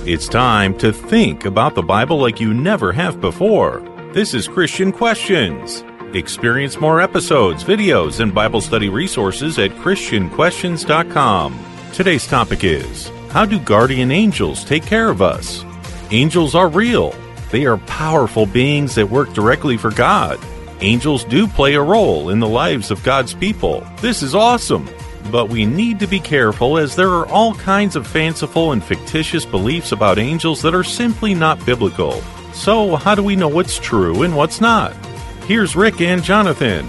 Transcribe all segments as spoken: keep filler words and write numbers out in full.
It's time to think about the Bible like you never have before. This is Christian Questions. Experience more episodes, videos, and Bible study resources at Christian Questions dot com. Today's topic is, how do guardian angels take care of us? Angels are real. They are powerful beings that work directly for God. Angels do play a role in the lives of God's people. This is awesome. But we need to be careful, as there are all kinds of fanciful and fictitious beliefs about angels that are simply not biblical. So how do we know what's true and what's not? Here's Rick and Jonathan.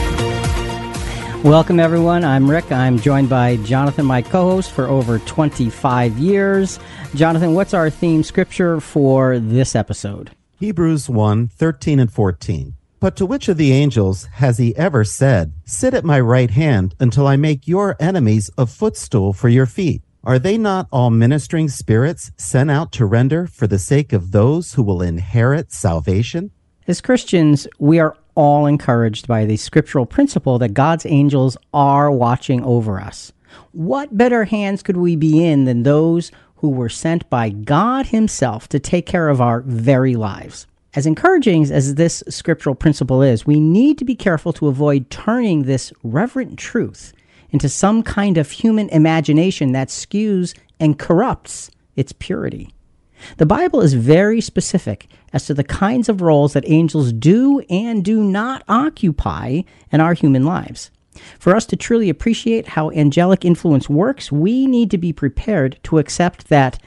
Welcome, everyone. I'm Rick. I'm joined by Jonathan, my co-host, for over twenty-five years. Jonathan, what's our theme scripture for this episode? Hebrews one, thirteen and fourteen. But to which of the angels has he ever said, "Sit at my right hand until I make your enemies a footstool for your feet"? Are they not all ministering spirits sent out to render for the sake of those who will inherit salvation? As Christians, we are all encouraged by the scriptural principle that God's angels are watching over us. What better hands could we be in than those who were sent by God himself to take care of our very lives? As encouraging as this scriptural principle is, we need to be careful to avoid turning this reverent truth into some kind of human imagination that skews and corrupts its purity. The Bible is very specific as to the kinds of roles that angels do and do not occupy in our human lives. For us to truly appreciate how angelic influence works, we need to be prepared to accept that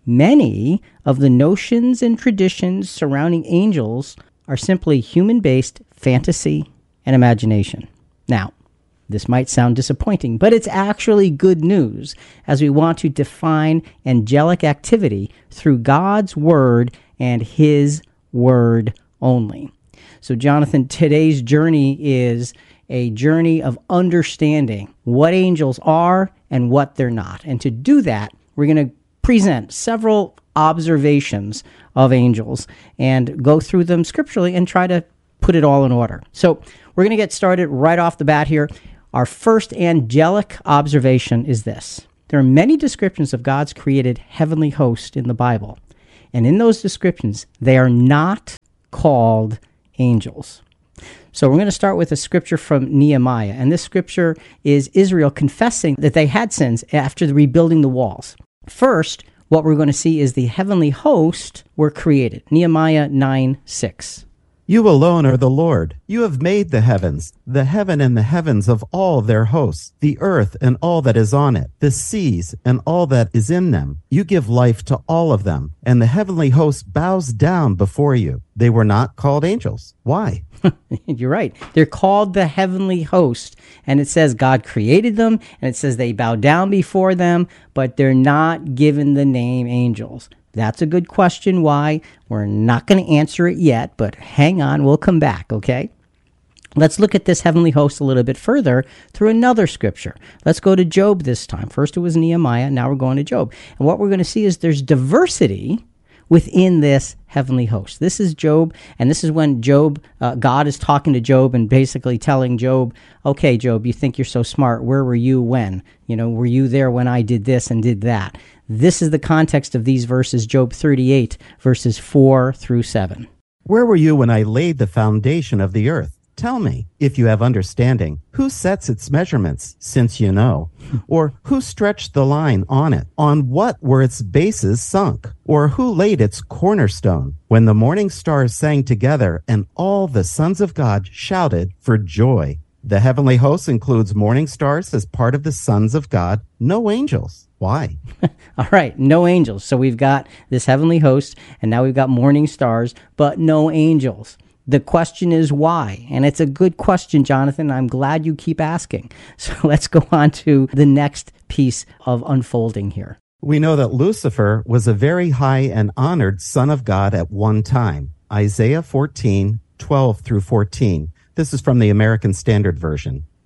many of the notions and traditions surrounding angels are simply human-based fantasy and imagination. Now, this might sound disappointing, but it's actually good news as we want to define angelic activity through God's Word and His Word only. So, Jonathan, today's journey is a journey of understanding what angels are and what they're not. And to do that, we're going to present several observations of angels and go through them scripturally and try to put it all in order. So we're going to get started right off the bat here. Our first angelic observation is this. There are many descriptions of God's created heavenly host in the Bible. And in those descriptions, they are not called angels. So we're going to start with a scripture from Nehemiah. And this scripture is Israel confessing that they had sins after the rebuilding the walls. First, what we're going to see is the heavenly host were created. Nehemiah nine six. You alone are the Lord. You have made the heavens, the heaven and the heavens of all their hosts, the earth and all that is on it, the seas and all that is in them. You give life to all of them, and the heavenly host bows down before you. They were not called angels. Why? You're right. They're called the heavenly host, and it says God created them, and it says they bow down before them, but they're not given the name angels. That's a good question. Why? We're not going to answer it yet, but hang on. We'll come back, okay? Let's look at this heavenly host a little bit further through another scripture. Let's go to Job this time. First it was Nehemiah. Now we're going to Job. And what we're going to see is there's diversity within this heavenly host. This is Job, and this is when Job, uh, God is talking to Job and basically telling Job, okay, Job, you think you're so smart. Where were you when? You know, were you there when I did this and did that? This is the context of these verses, Job thirty-eight, verses four through seven. Where were you when I laid the foundation of the earth? Tell me, if you have understanding, who sets its measurements, since you know? Or who stretched the line on it? On what were its bases sunk? Or who laid its cornerstone? When the morning stars sang together and all the sons of God shouted for joy. The heavenly host includes morning stars as part of the sons of God, no angels. Why? All right, no angels. So we've got this heavenly host, and now we've got morning stars, but no angels. The question is why? And it's a good question, Jonathan. I'm glad you keep asking. So let's go on to the next piece of unfolding here. We know that Lucifer was a very high and honored son of God at one time. Isaiah fourteen, twelve through fourteen. This is from the American Standard Version.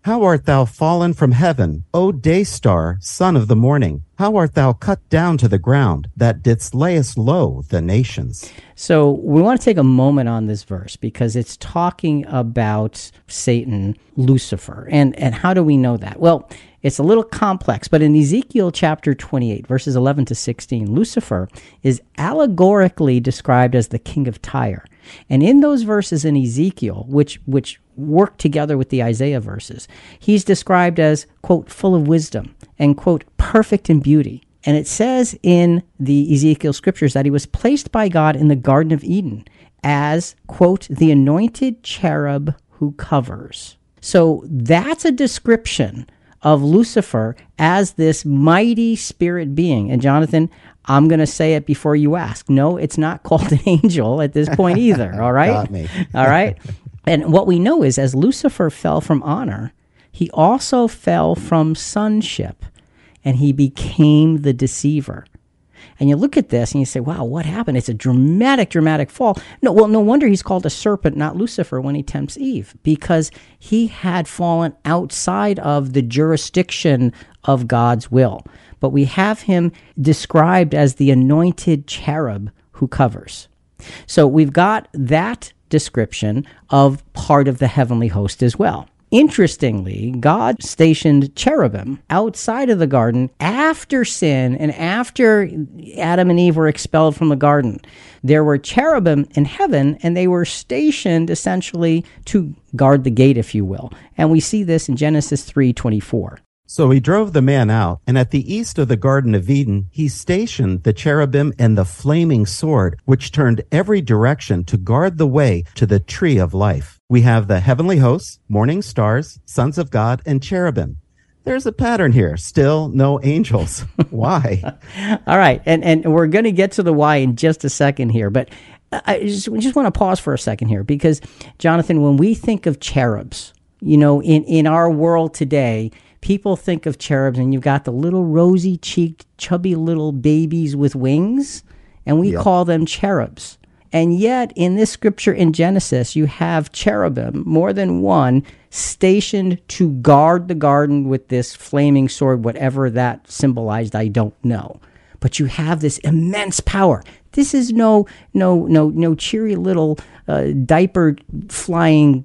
How art thou fallen from heaven, O day star, son of the morning? How art thou cut down to the ground, that didst layest low the nations? So we want to take a moment on this verse because it's talking about Satan, Lucifer. And, and how do we know that? Well, it's a little complex, but in Ezekiel chapter twenty-eight, verses eleven to sixteen, Lucifer is allegorically described as the king of Tyre. And in those verses in Ezekiel, which which work together with the Isaiah verses, he's described as, quote, full of wisdom and, quote, perfect in beauty. And it says in the Ezekiel scriptures that he was placed by God in the Garden of Eden as, quote, the anointed cherub who covers. So that's a description of Lucifer as this mighty spirit being. And Jonathan, I'm going to say it before you ask. No, it's not called an angel at this point either, all right? Got me. All right? And what we know is as Lucifer fell from honor, he also fell from sonship, and he became the deceiver. And you look at this and you say, wow, what happened? It's a dramatic, dramatic fall. No, well, no wonder he's called a serpent, not Lucifer, when he tempts Eve, because he had fallen outside of the jurisdiction of God's will. But we have him described as the anointed cherub who covers. So we've got that description of part of the heavenly host as well. Interestingly, God stationed cherubim outside of the garden after sin and after Adam and Eve were expelled from the garden. There were cherubim in heaven, and they were stationed essentially to guard the gate, if you will. And we see this in Genesis three twenty-four. So he drove the man out, and at the east of the Garden of Eden, he stationed the cherubim and the flaming sword, which turned every direction to guard the way to the tree of life. We have the heavenly hosts, morning stars, sons of God, and cherubim. There's a pattern here. Still no angels. Why? All right, and, and we're going to get to the why in just a second here, but I just, just want to pause for a second here, because, Jonathan, when we think of cherubs, you know, in, in our world today, people think of cherubs, and you've got the little rosy-cheeked, chubby little babies with wings, and we yep. call them cherubs. And yet, in this scripture in Genesis, you have cherubim, more than one, stationed to guard the garden with this flaming sword, whatever that symbolized, I don't know. But you have this immense power. This is no, no, no, no cheery little uh, diaper flying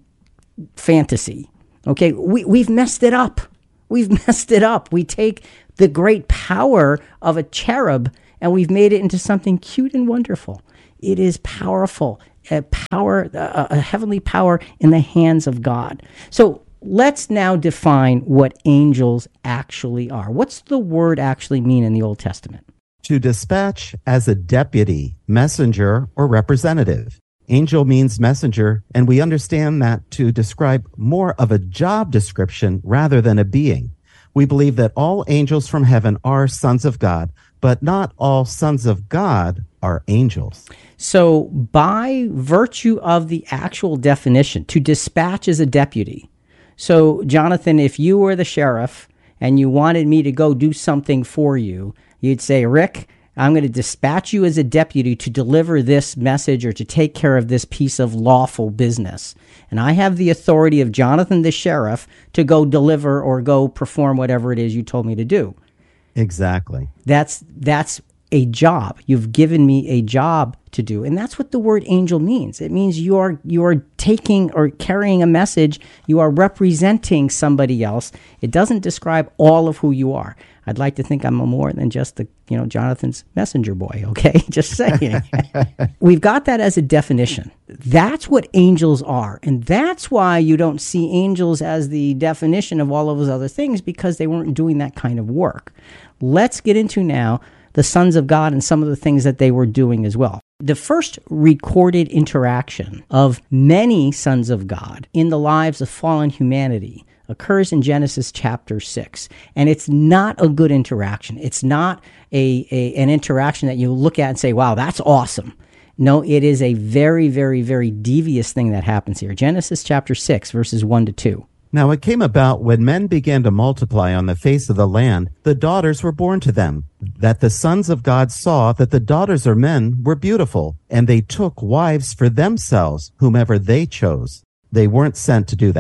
fantasy. Okay, we we've messed it up. We've messed it up. We take the great power of a cherub and we've made it into something cute and wonderful. It is powerful, a power, a, a heavenly power in the hands of God. So let's now define what angels actually are. What's the word actually mean in the Old Testament? To dispatch as a deputy, messenger, or representative. Angel means messenger, and we understand that to describe more of a job description rather than a being. We believe that all angels from heaven are sons of God, but not all sons of God are angels. So by virtue of the actual definition, to dispatch as a deputy. So, Jonathan, if you were the sheriff and you wanted me to go do something for you, you'd say, Rick, I'm going to dispatch you as a deputy to deliver this message or to take care of this piece of lawful business. And I have the authority of Jonathan the sheriff to go deliver or go perform whatever it is you told me to do. Exactly. That's that's a job. You've given me a job to do. And that's what the word angel means. It means you are you are taking or carrying a message. You are representing somebody else. It doesn't describe all of who you are. I'd like to think I'm more than just the, you know, Jonathan's messenger boy, okay? Just saying. We've got that as a definition. That's what angels are. And that's why you don't see angels as the definition of all of those other things, because they weren't doing that kind of work. Let's get into now the sons of God and some of the things that they were doing as well. The first recorded interaction of many sons of God in the lives of fallen humanity occurs in Genesis chapter six. And it's not a good interaction. It's not a, a an interaction that you look at and say, wow, that's awesome. No, it is a very, very, very devious thing that happens here. Genesis chapter six, verses one to two. Now it came about when men began to multiply on the face of the land, the daughters were born to them, that the sons of God saw that the daughters of men were beautiful, and they took wives for themselves, whomever they chose. They weren't sent to do that.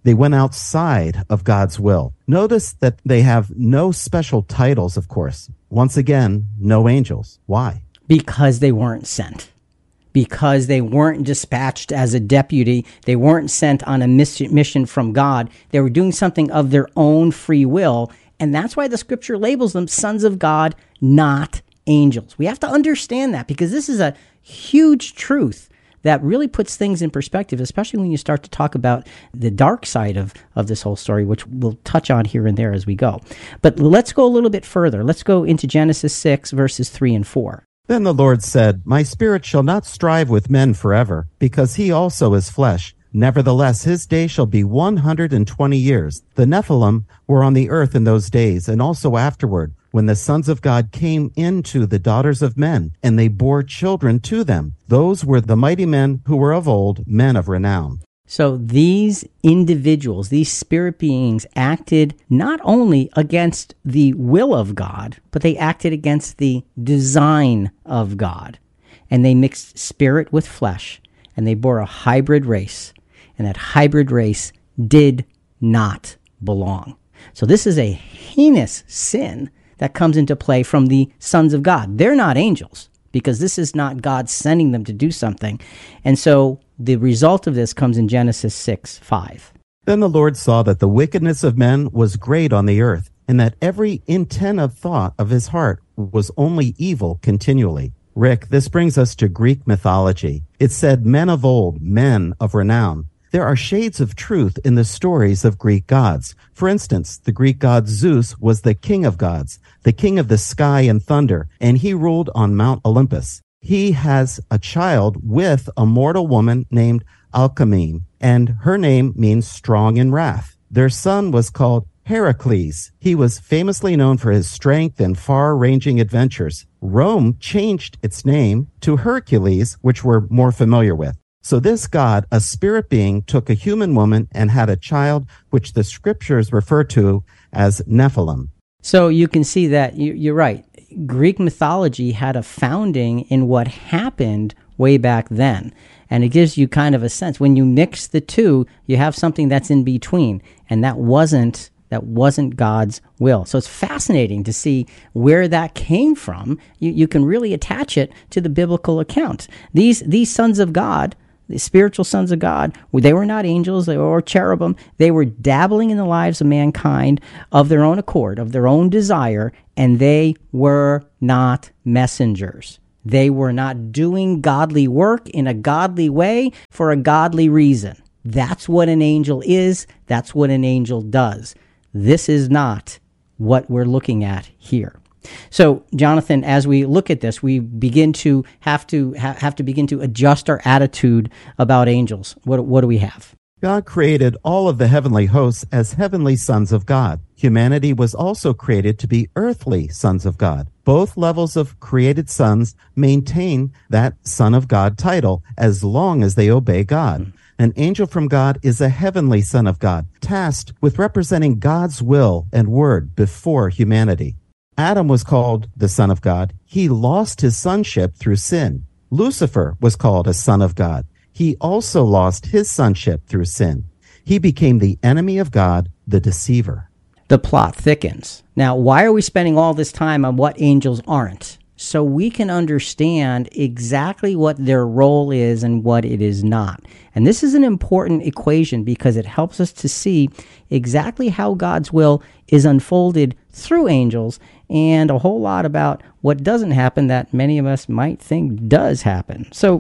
They went outside of God's will. Notice that they have no special titles, of course. Once again, no angels. Why? Because they weren't sent. Because they weren't dispatched as a deputy. They weren't sent on a mission from God. They were doing something of their own free will. And that's why the scripture labels them sons of God, not angels. We have to understand that, because this is a huge truth that really puts things in perspective, especially when you start to talk about the dark side of, of this whole story, which we'll touch on here and there as we go. But let's go a little bit further. Let's go into Genesis six, verses three and four. Then the Lord said, My spirit shall not strive with men forever, because he also is flesh. Nevertheless, his day shall be one hundred and twenty years. The Nephilim were on the earth in those days, and also afterward, when the sons of God came into the daughters of men, and they bore children to them. Those were the mighty men who were of old, men of renown. So these individuals, these spirit beings, acted not only against the will of God, but they acted against the design of God. And they mixed spirit with flesh, and they bore a hybrid race. And that hybrid race did not belong. So this is a heinous sin that comes into play from the sons of God. They're not angels, because this is not God sending them to do something. And so the result of this comes in Genesis six five. Then the Lord saw that the wickedness of men was great on the earth, and that every intent of thought of his heart was only evil continually. Rick, this brings us to Greek mythology. It said men of old, men of renown. There are shades of truth in the stories of Greek gods. For instance, the Greek god Zeus was the king of gods, the king of the sky and thunder, and he ruled on Mount Olympus. He has a child with a mortal woman named Alcmene, and her name means strong in wrath. Their son was called Heracles. He was famously known for his strength and far-ranging adventures. Rome changed its name to Hercules, which we're more familiar with. So this god, a spirit being, took a human woman and had a child, which the scriptures refer to as Nephilim. So you can see that you're right. Greek mythology had a founding in what happened way back then. And it gives you kind of a sense. When you mix the two, you have something that's in between. And that wasn't that wasn't God's will. So it's fascinating to see where that came from. You, you can really attach it to the biblical account. These these sons of God, the spiritual sons of God, they were not angels or cherubim. They were dabbling in the lives of mankind of their own accord, of their own desire, and they were not messengers. They were not doing godly work in a godly way for a godly reason. That's what an angel is. That's what an angel does. This is not what we're looking at here. So, Jonathan, as we look at this, we begin to have to ha- have to begin to adjust our attitude about angels. What what do we have? God created all of the heavenly hosts as heavenly sons of God. Humanity was also created to be earthly sons of God. Both levels of created sons maintain that Son of God title as long as they obey God. Mm-hmm. An angel from God is a heavenly son of God, tasked with representing God's will and word before humanity. Adam was called the Son of God. He lost his sonship through sin. Lucifer was called a son of God. He also lost his sonship through sin. He became the enemy of God, the deceiver. The plot thickens. Now, why are we spending all this time on what angels aren't? So we can understand exactly what their role is and what it is not. And this is an important equation because it helps us to see exactly how God's will is unfolded through angels and a whole lot about what doesn't happen that many of us might think does happen. So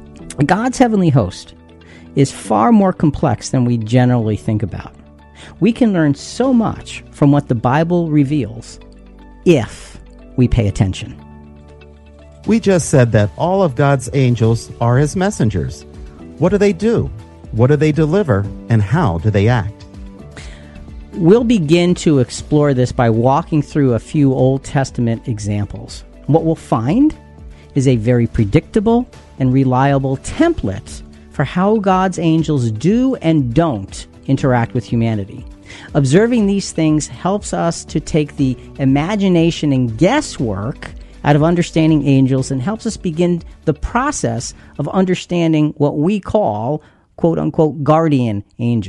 God's heavenly host is far more complex than we generally think about. We can learn so much from what the Bible reveals if we pay attention. We just said that all of God's angels are his messengers. What do they do? What do they deliver? And how do they act? We'll begin to explore this by walking through a few Old Testament examples. What we'll find is a very predictable and reliable template for how God's angels do and don't interact with humanity. Observing these things helps us to take the imagination and guesswork out of understanding angels and helps us begin the process of understanding what we call, quote-unquote, guardian angels.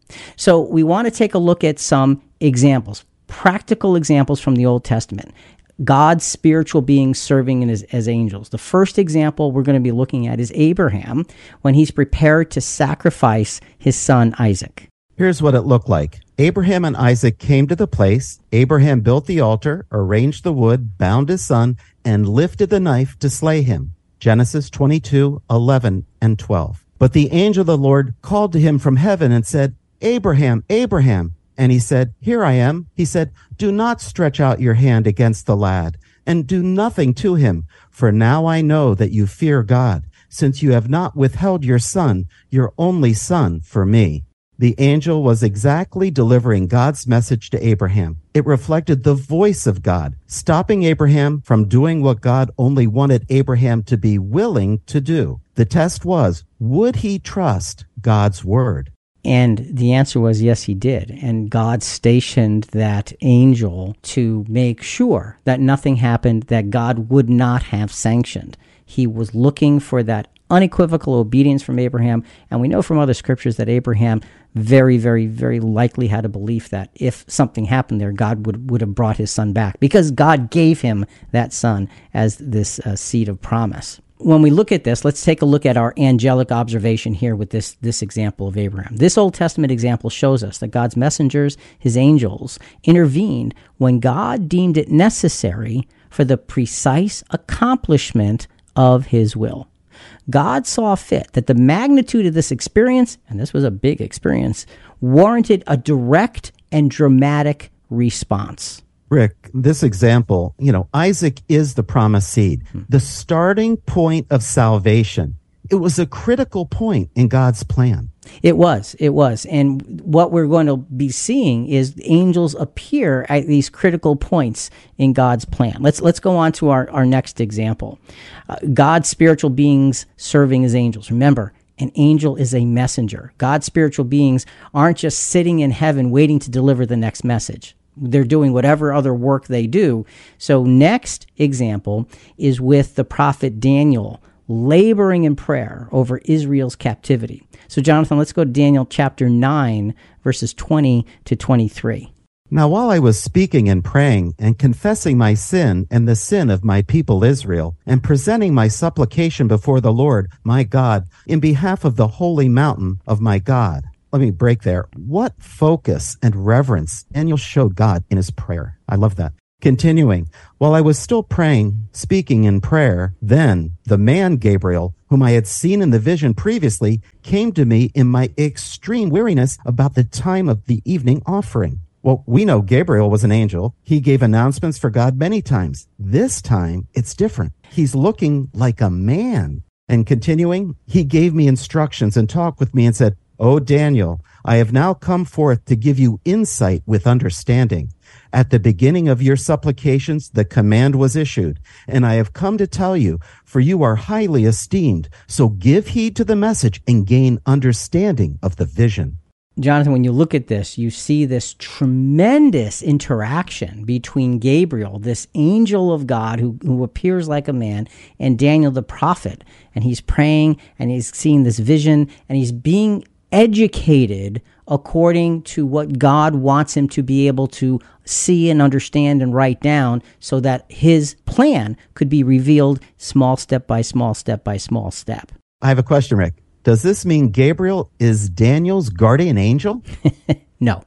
So we want to take a look at some examples, practical examples from the Old Testament. God's spiritual beings serving as, as angels. The first example we're going to be looking at is Abraham when he's prepared to sacrifice his son Isaac. Here's what it looked like. Abraham and Isaac came to the place. Abraham built the altar, arranged the wood, bound his son, and lifted the knife to slay him. Genesis twenty-two, eleven and twelve. But the angel of the Lord called to him from heaven and said, Abraham, Abraham. And he said, Here I am. He said, Do not stretch out your hand against the lad, and do nothing to him, for now I know that you fear God, since you have not withheld your son, your only son, for me. The angel was exactly delivering God's message to Abraham. It reflected the voice of God, stopping Abraham from doing what God only wanted Abraham to be willing to do. The test was, would he trust God's word? And the answer was yes, he did. And God stationed that angel to make sure that nothing happened that God would not have sanctioned. He was looking for that unequivocal obedience from Abraham. And we know from other scriptures that Abraham very, very, very likely had a belief that if something happened there, God would, would have brought his son back because God gave him that son as this uh, seed of promise. When we look at this, let's take a look at our angelic observation here with this, this example of Abraham. This Old Testament example shows us that God's messengers, his angels, intervened when God deemed it necessary for the precise accomplishment of his will. God saw fit that the magnitude of this experience, and this was a big experience, warranted a direct and dramatic response. Rick, this example, you know, Isaac is the promised seed, the starting point of salvation. It was a critical point in God's plan. It was, it was. And what we're going to be seeing is angels appear at these critical points in God's plan. Let's let's go on to our, our next example. Uh, God's spiritual beings serving as angels. Remember, an angel is a messenger. God's spiritual beings aren't just sitting in heaven waiting to deliver the next message. They're doing whatever other work they do. So next example is with the prophet Daniel laboring in prayer over Israel's captivity. So Jonathan, let's go to Daniel chapter nine, verses twenty to twenty-three. Now while I was speaking and praying and confessing my sin and the sin of my people Israel, and presenting my supplication before the Lord, my God, in behalf of the holy mountain of my God. Let me break there. What focus and reverence Daniel showed God in his prayer. I love that. Continuing, while I was still praying, speaking in prayer, then the man Gabriel, whom I had seen in the vision previously, came to me in my extreme weariness about the time of the evening offering. Well, we know Gabriel was an angel. He gave announcements for God many times. This time, it's different. He's looking like a man. And continuing, he gave me instructions and talked with me and said, O Daniel, I have now come forth to give you insight with understanding. At the beginning of your supplications, the command was issued, and I have come to tell you, for you are highly esteemed. So give heed to the message and gain understanding of the vision. Jonathan, when you look at this, you see this tremendous interaction between Gabriel, this angel of God who, who appears like a man, and Daniel the prophet. And he's praying, and he's seeing this vision, and he's being educated according to what God wants him to be able to see and understand and write down so that his plan could be revealed small step by small step by small step. I have a question, Rick. Does this mean Gabriel is Daniel's guardian angel? No.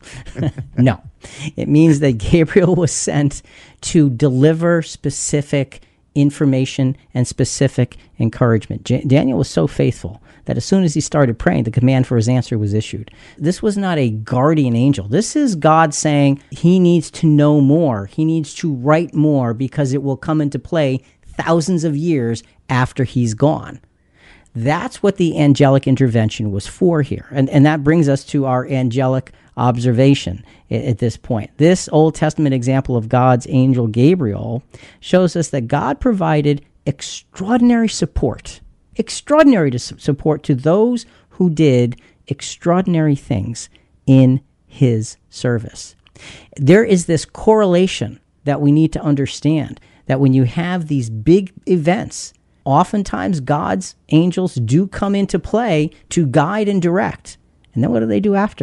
No. It means that Gabriel was sent to deliver specific information and specific encouragement. J- Daniel was so faithful that as soon as he started praying, the command for his answer was issued. This was not a guardian angel. This is God saying he needs to know more. He needs to write more because it will come into play thousands of years after he's gone. That's what the angelic intervention was for here. And, and that brings us to our angelic observation at, at this point. This Old Testament example of God's angel Gabriel shows us that God provided extraordinary support, extraordinary to support to those who did extraordinary things in his service. There is this correlation that we need to understand, that when you have these big events, oftentimes God's angels do come into play to guide and direct. And then what do they do after?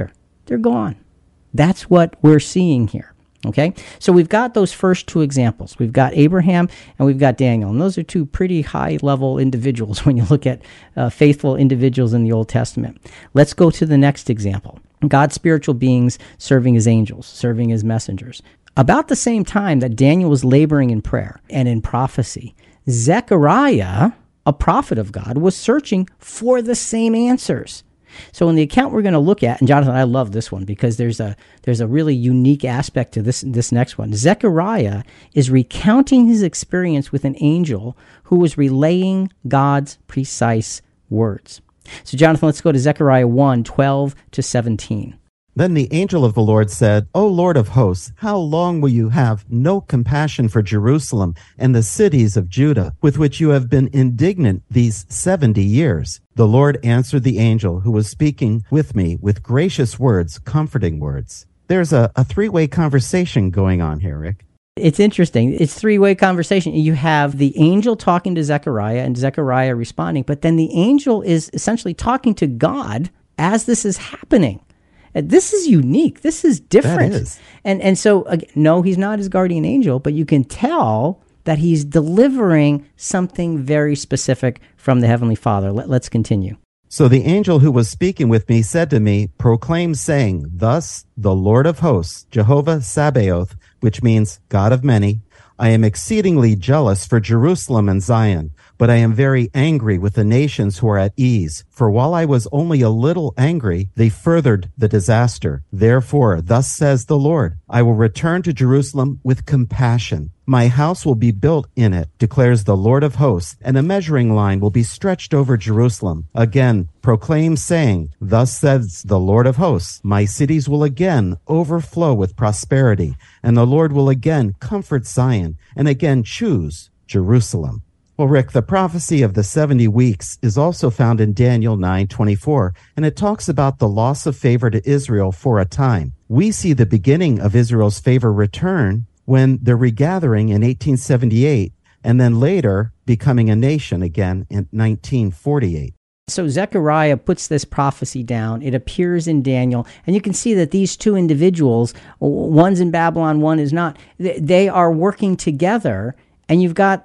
they're gone. That's what we're seeing here. Okay, so we've got those first two examples. We've got Abraham and we've got Daniel, and those are two pretty high-level individuals when you look at uh, faithful individuals in the Old Testament. Let's go to the next example. God's spiritual beings serving as angels, serving as messengers. About the same time that Daniel was laboring in prayer and in prophecy, Zechariah, a prophet of God, was searching for the same answers. So in the account we're going to look at, and Jonathan, I love this one because there's a there's a really unique aspect to this this next one. Zechariah is recounting his experience with an angel who was relaying God's precise words. So Jonathan, let's go to Zechariah one, twelve to seventeen. Then the angel of the Lord said, O Lord of hosts, how long will you have no compassion for Jerusalem and the cities of Judah, with which you have been indignant these seventy years? The Lord answered the angel who was speaking with me with gracious words, comforting words. There's a, a three-way conversation going on here, Rick. It's interesting. It's three-way conversation. You have the angel talking to Zechariah and Zechariah responding, but then the angel is essentially talking to God as this is happening. This is unique. This is different. That is. And and so, again, no, he's not his guardian angel, but you can tell that he's delivering something very specific from the Heavenly Father. Let, let's continue. So the angel who was speaking with me said to me, proclaim saying, Thus the Lord of hosts, Jehovah Sabaoth, which means God of many, I am exceedingly jealous for Jerusalem and Zion, but I am very angry with the nations who are at ease. For while I was only a little angry, they furthered the disaster. Therefore, thus says the Lord, I will return to Jerusalem with compassion. My house will be built in it, declares the Lord of hosts, and a measuring line will be stretched over Jerusalem. Again, proclaim saying, Thus says the Lord of hosts, my cities will again overflow with prosperity, and the Lord will again comfort Zion, and again choose Jerusalem. Well, Rick, the prophecy of the seventy weeks is also found in Daniel nine twenty-four, and it talks about the loss of favor to Israel for a time. We see the beginning of Israel's favor return when they're regathering in eighteen seventy-eight, and then later becoming a nation again in nineteen forty-eight. So Zechariah puts this prophecy down. It appears in Daniel, and you can see that these two individuals, one's in Babylon, one is not, they are working together, and you've got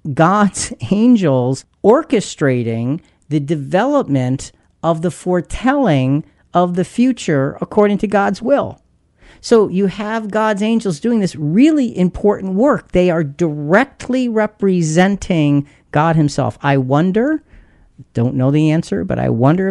God's angels orchestrating the development of the foretelling of the future according to God's will. So you have God's angels doing this really important work. They are directly representing God himself. I wonder, don't know the answer, but I wonder